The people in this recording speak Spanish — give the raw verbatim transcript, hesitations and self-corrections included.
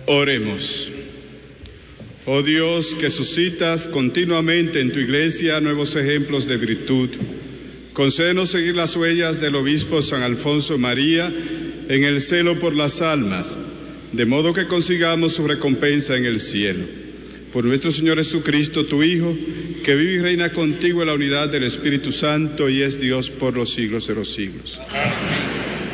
Oremos. Oh Dios, que suscitas continuamente en tu iglesia nuevos ejemplos de virtud, concédenos seguir las huellas del obispo San Alfonso María en el celo por las almas, de modo que consigamos su recompensa en el cielo. Por nuestro Señor Jesucristo, tu Hijo, que vive y reina contigo en la unidad del Espíritu Santo y es Dios por los siglos de los siglos. Amén.